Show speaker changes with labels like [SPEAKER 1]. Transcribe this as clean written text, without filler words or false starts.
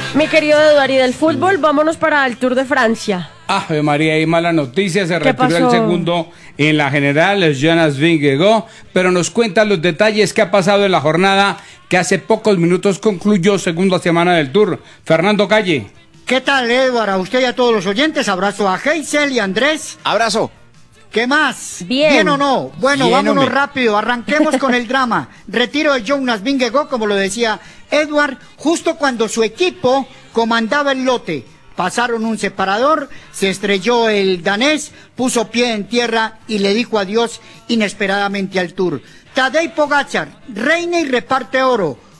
[SPEAKER 1] Mi querido Eduardo, y del fútbol, vámonos para el Tour de Francia.
[SPEAKER 2] Ave María, hay mala noticia, se
[SPEAKER 1] ¿Qué
[SPEAKER 2] retiró el
[SPEAKER 1] pasó?
[SPEAKER 2] segundo en la general, Jonas Vingegaard, pero nos cuenta los detalles que ha pasado en la jornada que hace pocos minutos concluyó segunda semana del Tour. Fernando Calle.
[SPEAKER 3] ¿Qué tal, Eduardo? A usted y a todos los oyentes, abrazo a Heysel y Andrés.
[SPEAKER 4] Abrazo.
[SPEAKER 3] ¿Qué más?
[SPEAKER 1] Bien.
[SPEAKER 3] O no? Bueno,
[SPEAKER 4] Bien,
[SPEAKER 3] vámonos
[SPEAKER 4] hombre.
[SPEAKER 3] rápido, arranquemos con el drama. Retiro de Jonas Vingegaard, como lo decía Edward, justo cuando su equipo comandaba el lote. Pasaron un separador, se estrelló el danés, puso pie en tierra y le dijo adiós inesperadamente al Tour. Tadej Pogačar reina y reparte oro.